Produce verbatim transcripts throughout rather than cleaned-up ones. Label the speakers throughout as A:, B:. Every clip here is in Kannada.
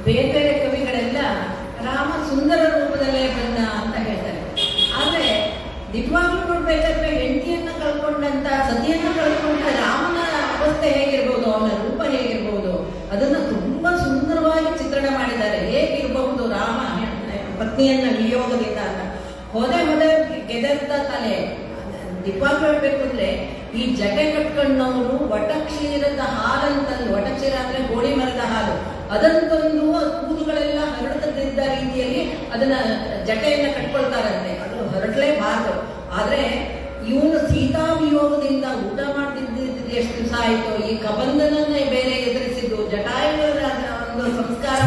A: ಬೇರೆ ಬೇರೆ ಕವಿಗಳೆಲ್ಲ ರಾಮ ಸುಂದರ ರೂಪದಲ್ಲೇ ಬಂದ ಅಂತ ಹೇಳ್ತಾರೆ. ಆದ್ರೆ ನಿಜವಾಗ್ಲೂ ನೋಡ್ಬೇಕಾದ್ರೆ ಹೆಂಡತಿಯನ್ನ ಕಳ್ಕೊಂಡಂತ, ಸತಿಯನ್ನ ಕಳ್ಕೊಂಡ ರಾಮನ ಅವಸ್ಥೆ ಹೇಗಿರ್ಬೋದು, ಅವನ ರೂಪ ಹೇಗಿರ್ಬೋದು, ಅದನ್ನ ತುಂಬಾ ಸುಂದರವಾಗಿ ಚಿತ್ರಣ ಮಾಡಿದ್ದಾರೆ. ಹೇಗಿರಬಹುದು ರಾಮ ಪತ್ನಿಯನ್ನ ವಿಯೋಗದಿಂದ ಅಂತ. ಹೋದೆ ಹೋದೆ ಗೆದರ್ದ ತಲೆ. ನಿಜವಾಗ್ಲೂ ಹೇಳ್ಬೇಕು ಅಂದ್ರೆ ಈ ಜಟೆ ಕಟ್ಕೊಂಡವರು ವಟಕ್ಷೀರದ ಹಾಲಂತಂದು, ವಟಕ್ಷೀರ ಅಂದ್ರೆ ಗೋಳಿ ಮರದ ಹಾಲು, ಅದಂತಂದು ಕೂದಲುಗಳೆಲ್ಲ ಹರಡದಿದ್ದ ರೀತಿಯಲ್ಲಿ ಅದನ್ನ ಜಟೆಯನ್ನ ಕಟ್ಕೊಳ್ತಾರಂತೆ. ಅದು ಹೊರಡ್ಲೇಬಾರ್ದು. ಆದ್ರೆ ಇವನು ಸೀತಾ ವಿಯೋಗದಿಂದ ಊಟ ಮಾಡ್ತಿದ್ದ ಎಷ್ಟು ದಿವಸ ಆಯ್ತು. ಈ ಕಬಂಧನನ್ನೇ ಬೇರೆ ಎದುರಿಸಿದ್ದು, ಜಟಾಯುಗಳ ಒಂದು ಸಂಸ್ಕಾರ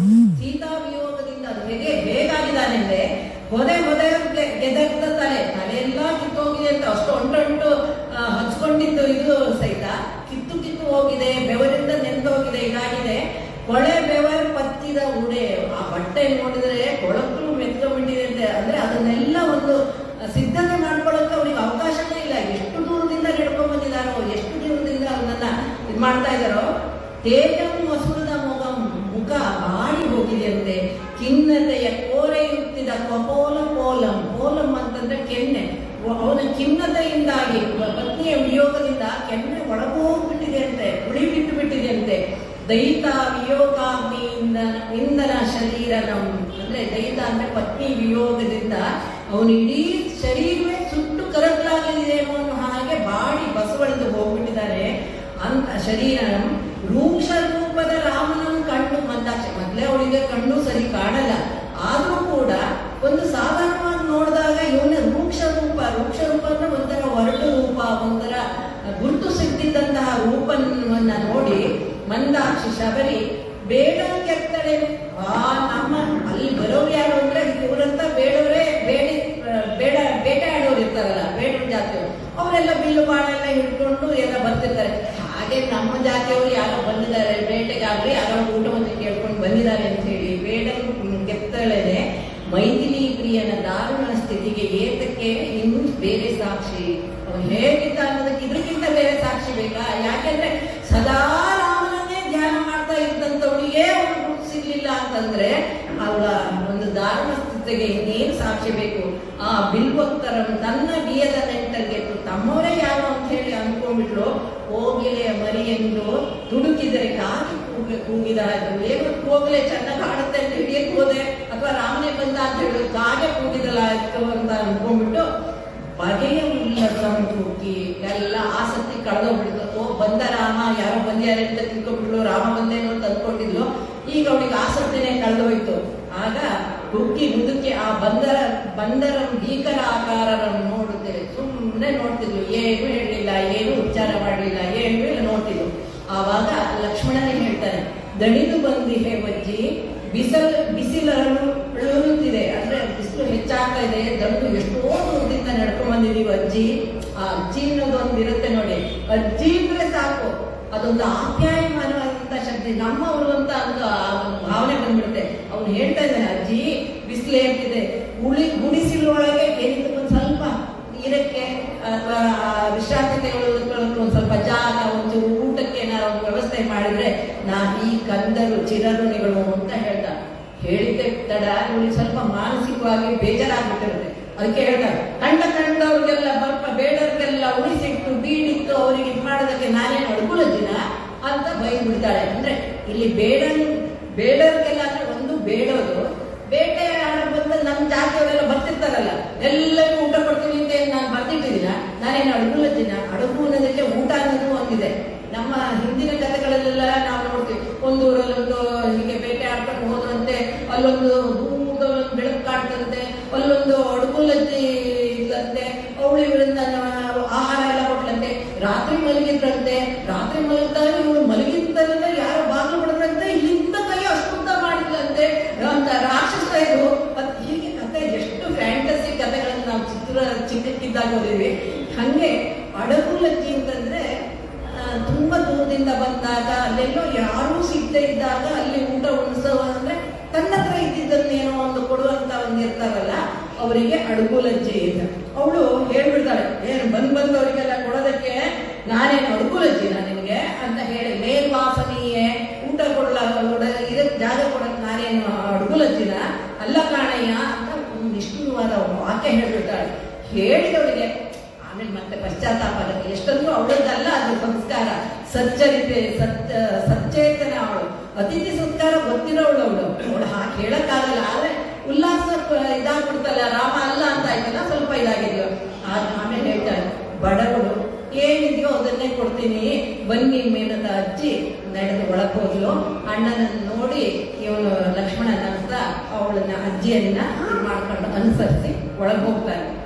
A: ಸೀತಾ ವಿಯೋಗದಿಂದ ಅದು ಹೇಗೆ ಹೇಗಾಗಿದ್ದಾನೆಂದ್ರೆ ಹೊದೆ ಹೊದೆ ಗೆದರ್ದ ತಲೆ, ತಲೆಯೆಲ್ಲ ಕಿತ್ತೋಗಿದೆ ಅಂತ. ಅಷ್ಟು ಒಂಟೊಂಟು ಹಚ್ಕೊಂಡಿದ್ದು ಇದು ಸಹಿತ ಕಿತ್ತು ಕಿತ್ತು ಹೋಗಿದೆ, ಬೆವರಿಂದ ನೆಂದೋಗಿದೆ, ಇದಾಗಿದೆ. ಕೊಳೆ ಬೆವರ್ ಪತ್ತಿದ ಉಡೆ, ಆ ಬಟ್ಟೆ ನೋಡಿದ್ರೆ ಕೊಳಕು ಮೆತ್ಕೊಂಡ್ಬಿಟ್ಟಿದೆ ಅಂತ. ಅಂದ್ರೆ ಅದನ್ನೆಲ್ಲ ಒಂದು ಸಿದ್ಧತೆ ಮಾಡ್ಕೊಳ್ಳೋಕೆ ಅವ್ರಿಗೆ ಅವಕಾಶನೇ ಇಲ್ಲ. ಎಷ್ಟು ದೂರದಿಂದ ನಡ್ಕೊಂಡ್ ಬಂದಿದಾರೋ, ಎಷ್ಟು ದೂರದಿಂದ ಅವನನ್ನ ಇದು ಮಾಡ್ತಾ ಇದಾರೋ. ತೇಜಂ ವಸುರದ ಮುಖ ಮುಖ ಬಾಡಿ ಹೋಗಿದೆಯಂತೆ. ಖಿನ್ನತೆಯ ಕೋರೆಯುತ್ತಿದ ಕಪೋಲ ಪೋಲಂ, ಪೋಲಂ ಅಂತಂದ್ರೆ ಕೆನ್ನೆ. ಅವನ ಖಿನ್ನತೆಯಿಂದಾಗಿ, ಪತ್ನಿಯ ವಿಯೋಗದಿಂದ ಕೆನ್ನೆ ಒಳಗೋಗ್ಬಿಟ್ಟಿದೆ ಅಂತೆ, ಉಳಿ ಬಿಟ್ಟು ಬಿಟ್ಟಿದೆ ಅಂತೆ. ದೈತ ವಿಯೋಗಾಗ್ನಿಯಿಂದ ಇಂಧನ ಶರೀರನಂ, ಅಂದ್ರೆ ದೈತ ಅಂದ್ರೆ ಪತ್ನಿ ವಿಯೋಗದಿಂದ ಅವನು ಇಡೀ ಶರೀರವೇ ಸುಟ್ಟು ಕರಕಲಾಗಿದೆ ಅನ್ನೋ ಹಾಗೆ ಬಾಡಿ ಬಸವಳಿದು ಹೋಗ್ಬಿಟ್ಟಿದ್ದಾರೆ ಅಂತ. ಶರೀರನಂ ರೂಕ್ಷ ರೂಪದ ರಾಮನನ್ನು ಕಂಡು ಮಂದಾಕ್ಷ, ಮೊದಲೇ ಅವಳಿಗೆ ಕಣ್ಣು ಸರಿ ಕಾಣಲ್ಲ, ಆದ್ರೂ ಕೂಡ ಒಂದು ಸಾಧಾರಣವಾಗಿ ನೋಡಿದಾಗ ಇವನ ರೂಕ್ಷ ರೂಪ, ರೂಕ್ಷ ರೂಪ ಅಂದ್ರೆ ಒಂಥರ ಹೊರಟು ರೂಪ, ಒಂಥರ ಗುರುತು ಸಿಕ್ತಿದ್ದಂತಹ ರೂಪವನ್ನ ನೋಡಿ ಮಂದಾಕ್ಷಿ ಶಬರಿ ಬೇಡ ಕೆತ್ತಡೆ. ಆ ನಮ್ಮ ಅಲ್ಲಿ ಬರೋರು ಯಾರು ಅಂದ್ರೆ ಇವರಂತ ಬೇಡವರೇ, ಬೇಡಿ ಬೇಡ ಬೇಟೆ ಆಡೋರು ಇರ್ತಾರಲ್ಲ, ಬೇಡರ ಜಾತಿಯವರು, ಅವರೆಲ್ಲ ಬಿಲ್ಲು ಬಾಣ ಎಲ್ಲ ಹಿಡ್ಕೊಂಡು ಎಲ್ಲ ಬರ್ತಿರ್ತಾರೆ. ಹಾಗೆ ನಮ್ಮ ಜಾತಿಯವರು ಯಾರೋ ಬಂದಿದ್ದಾರೆ ಬೇಟೆಗಾಗ್ಲಿ, ಯಾರೋ ಊಟವನ್ನು ಕೇಳ್ಕೊಂಡು ಬಂದಿದ್ದಾರೆ ಅಂತ ಹೇಳಿ ಬೇಡ ಕೆತ್ತಳೆನೆ ಮೈಥಿಲಿ ಪ್ರಿಯನ ದಾರುಣ ಸ್ಥಿತಿಗೆ ಏತಕ್ಕೆ ಇನ್ನು ಬೇರೆ ಸಾಕ್ಷಿ. ಅವನು ಹೇಗಿದ್ದ ಅನ್ನೋದಕ್ಕೆ ಇದಕ್ಕಿಂತ ಬೇರೆ ಸಾಕ್ಷಿ ಬೇಕಾ? ಯಾಕೆಂದ್ರೆ ಸದಾ ರಾಮನನ್ನೇ ಧ್ಯಾನ ಮಾಡ್ತಾ ಇದ್ದಂಥವಳಿಗೆ ಅವನು ಗುರುತಿಸಿರ್ಲಿಲ್ಲ ಅಂತಂದ್ರೆ ಅವಳ ಒಂದು ದಾರುಣ ಸ್ಥಿತಿಗೆ ಇನ್ನೇನು ಸಾಕ್ಷಿ ಬೇಕು? ಆ ಬಿಲ್ವಕ್ತರನ್ನು ತನ್ನ ಬಿಯದ ನೆಂಟರಿಗೆ ತಮ್ಮವರೇ ಯಾರು ಅಂತ ಹೇಳಿ ಅನ್ಕೊಂಡ್ಬಿಟ್ಲು. ಹೋಗಿಲೆಯ ಮರಿ ಎಂದು ತುಡುಕಿದರೆ ಕಾಗಿ ಕೂಗಿ ಕೂಗಿದ ಏನು ಹೋಗಲೇ ಚೆನ್ನಾಗಿ ಕಾಣುತ್ತೆ ಅಂತ ಹಿಡಿಯಕ್ ಹೋದೆ, ಅಥವಾ ರಾಮನೇ ಬಂದ ಅಂತ ಹೇಳಿ ಕಾಗೆ ಕೂಗಿದಲ್ಲ ಆಯ್ತು ಅಂತ ಅನ್ಕೊಂಡ್ಬಿಟ್ಟು ಬಗೆಯ ಉಲ್ಲಸ ಕೂಗಿ ಎಲ್ಲ ಆಸಕ್ತಿ ಕಳೆದೋಗ್ಬಿಡ್ತು. ಓ ಬಂದ ರಾಮ, ಯಾರೋ ಬಂದ್ಯಾರೆ ಅಂತ ತಿಳ್ಕೊಂಡ್ಬಿಟ್ಲು, ರಾಮ ಬಂದೇನೋ ಅಂತ ಅಂದ್ಕೊಂಡಿದ್ಲು. ಈಗ ಅವಳಿಗೆ ಆಸಕ್ತಿನೇ ಕಳೆದೋಯ್ತು. ಆಗ ಹುಕ್ಕಿ ಮುದುಕಿ ಆ ಬಂದರ ಬಂದರ ಭೀಕರ ಆಕಾರವನ್ನು ನೋಡುತ್ತೇವೆ, ಸುಮ್ಮನೆ ನೋಡ್ತಿದ್ಲು, ಏನು ಹೇಳಲಿಲ್ಲ, ಏನು ಉಚ್ಚಾರ ಮಾಡಲಿಲ್ಲ, ಏನು ಇಲ್ಲ ನೋಡ್ತಿದ್ಲು. ಆವಾಗ ಲಕ್ಷ್ಮಣನೇ ಹೇಳ್ತಾನೆ, ದಣಿದು ಬಂದಿಹೆ ವಜ್ಜಿ, ಬಿಸಿಲು ಬಿಸಿಲುತ್ತಿದೆ, ಅಂದ್ರೆ ಬಿಸಿಲು ಹೆಚ್ಚಾಗ್ತಾ ಇದೆ, ದಣಿದು ಎಷ್ಟೋ ದೂರದಿಂದ ನಡ್ಕೊಂಡ್ ಬಂದಿದೀವಿ ಅಜ್ಜಿ. ಆ ಅಜ್ಜಿ ಅನ್ನೋದು ಒಂದು ಇರುತ್ತೆ ನೋಡಿ, ಅಜ್ಜಿ ಅಂದ್ರೆ ಸಾಕು, ಅದೊಂದು ಆಪ್ಯಾಯಮಾನವಾದಂತ ಶಕ್ತಿ, ನಮ್ಮವರು ಅಂತ ಒಂದು ಭಾವನೆ ಬಂದ್ಬಿಡುತ್ತೆ. ಅವ್ನು ಹೇಳ್ತಾ ಇದ್ದಾನೆ, ಅಜ್ಜಿ ಬಿಸಿಲು ಏರ್ತಿದೆ, ಉಳಿ ಗುಡಿಸಿಲೊಳಗೆ ಏನಿತ್ತು ಒಂದ್ ಸ್ವಲ್ಪ ನೀರಕ್ಕೆ ಅಥವಾ ವಿಶ್ರಾಂತಿ ತೆಗೆದುಕೊಳ್ಳೋಕೆ ಒಂದ್ ಸ್ವಲ್ಪ ಜಾಗ, ಒಂಚೂರು ಊಟಕ್ಕೆ ಏನಾದ್ರು ಒಂದು ವ್ಯವಸ್ಥೆ ಮಾಡಿದ್ರೆ ನಾ ಈ ಕಂದರು ಚಿರಋಣಿಗಳು ಅಂತ ಹೇಳ್ದ. ಹೇಳಿದ್ದೆ ತಡ ಇವಳಿಗೆ ಸ್ವಲ್ಪ ಮಾನಸಿಕವಾಗಿ ಬೇಜಾರಾಗ್ಬಿಟ್ಟಿರುತ್ತೆ. ಅದಕ್ಕೆ ಹೇಳ್ತಾರೆ, ಕಂಡ ಕಂಡವ್ರಿಗೆಲ್ಲ ಬರ್ಪ ಬೇಡವ್ರಿಗೆಲ್ಲ ಉಳಿಸಿಟ್ಟು ಬೀಡಿತ್ತು ಅವ್ರಿಗೆ ಇದು ಮಾಡೋದಕ್ಕೆ ನಾನೇನು ಅಡ್ಗುಲಜ್ಜಿನ ಅಂತ ಬೈದು ಬಿಡ್ತಾಳೆ. ಅಂದ್ರೆ ಇಲ್ಲಿ ಬೇಡ ಬೇಡವ್ರಿಗೆಲ್ಲ ಅಂದ್ರೆ ಒಂದು ಬೇಡೋದು, ಬೇಟೆ ಆಡ ಬಂದ ನಮ್ಮ ಜಾತಿಯವರೆಲ್ಲ ಬರ್ತಿರ್ತಾರಲ್ಲ, ಎಲ್ಲರಿಗೂ ಊಟ ಕೊಡ್ತೀನಿ ಅಂತ ನಾನು ಬರ್ತಿಟ್ಟಿದ್ದೀನ, ನಾನೇನು ಅಡುಗುಲಜ್ಜಿನ. ಅಡುಗು ಅನ್ನೋದಕ್ಕೆ ಊಟ ಅನ್ನೋದು ಒಂದಿದೆ. ನಮ್ಮ ಹಿಂದಿನ ಕಥೆಗಳಲ್ಲೆಲ್ಲ ನಾವು ನೋಡ್ತೀವಿ, ಒಂದೂರಲ್ಲಿ ಒಂದು ಹೀಗೆ ಬೇಟೆ ಆಡ್ಕೊಂಡು ಹೋದ್ರಂತೆ, ಅಲ್ಲೊಂದು ದೂರದಲ್ಲೊಂದು ಬೆಳಕು ಕಾಡ್ತಂತೆ, ಅಲ್ಲೊಂದು ಅಡುಗುಲಜ್ಜಿ ಇಲ್ಲಂತೆ, ಅವಳು ಇವರಿಂದ ಆಹಾರ ಎಲ್ಲ ಕೊಟ್ಲಂತೆ, ರಾತ್ರಿ ಮಲಗಿದ್ರಂತೆ, ರಾತ್ರಿ ಮಲಗಿದಾಗ ಇವಳು ಮಲಗಿದ್ದಂತೆ ಯಾರೋ ಬಾಗಿಲು ಬಿಡದ್ರಂತೆ, ಇಲ್ಲಿಂದ ಕೈ ಅಷ್ಟುದ್ದ ಮಾಡಿದ್ಲಂತೆ ಅಂತ ರಾಕ್ಷಸ ಇದು. ಹೀಗೆ ಕಥೆ ಎಷ್ಟು ಫ್ಯಾಂಟಸಿ ಕಥೆಗಳನ್ನು ನಾವು ಚಿತ್ರ ಚಿಕ್ಕಕ್ಕಿದ್ದಾಗ ಓದಿದ್ವಿ. ಹಂಗೆ ಅಡುಗುಲಜ್ಜಿ ಅಂತಂದ್ರೆ ತುಂಬಾ ದೂರದಿಂದ ಬಂದಾಗ, ಅಲ್ಲೆಲ್ಲೋ ಯಾರೂ ಸಿಗದೆ ಇದ್ದಾಗ ಅಲ್ಲಿ ಊಟ ಉಣಿಸೋ ಅಂದ್ರೆ ತನ್ನ ಹತ್ರ ಇದ್ದಿದ್ದನ್ನೇನೋ ಒಂದು ಕೊಡುವಂತ ಒಂದು ಇರ್ತಾರಲ್ಲ, ಅವರಿಗೆ ಅಡುಗುಲಜ್ಜಿ ಇದೆ. ಅವಳು ಹೇಳ್ಬಿಡ್ತಾಳೆ, ಏನು ಬಂದ್ ಬಂದವರಿಗೆಲ್ಲ ಕೊಡೋದಕ್ಕೆ ನಾನೇನು ಅಡುಗುಲಜ್ಜಿನ ನಿನ್ಗೆ ಅಂತ ಹೇಳಿ, ಮೇಲ್ವಾಸನೆಯೇ ಊಟ ಕೊಡ್ಲಾಗ ಇದಕ್ಕೆ ಜಾಗ ಕೊಡಕ್ಕೆ ಮತ್ತೆ ಪಶ್ಚಾತ್ತಾಪ ಆಗುತ್ತೆ. ಎಷ್ಟೊಂದು ಅವಳದ್ದಲ್ಲ ಅದು ಸಂಸ್ಕಾರ, ಸಚ್ಚರಿತೆ, ಸತ್ ಸಚ್ಚೇತನ ಅವಳು, ಅತಿಥಿ ಸತ್ಕಾರ ಗೊತ್ತಿರೋವಳು ಅವಳು. ಅವಳು ಹಾಕಿ ಹೇಳಕ್ಕಾಗಲ್ಲ. ಆದ್ರೆ ಉಲ್ಲಾಸ ಇದಾಗ್ಬಿಡ್ತಲ್ಲ, ರಾಮ ಅಲ್ಲ ಅಂತ ಆಯ್ತಲ್ಲ, ಸ್ವಲ್ಪ ಇದಾಗಿದ್ಯೋ. ಆಮೇಲೆ ಹೇಳ್ತಾಳೆ, ಬಡವಳು ಏನಿದೆಯೋ ಅದನ್ನೇ ಕೊಡ್ತೀನಿ ಬನ್ನಿ ಮೇನದ ಅಜ್ಜಿ ನಡೆದು ಒಳಗೆ ಹೋದ್ಲು. ಅಣ್ಣನನ್ನು ನೋಡಿ ಇವನು ಲಕ್ಷ್ಮಣನ ಅಂತ ಅವಳನ್ನ ಅಜ್ಜಿಯನ್ನ ಮಾಡ್ಕೊಂಡು ಅನುಸರಿಸಿ ಒಳಗೆ ಹೋಗ್ತಾನೆ.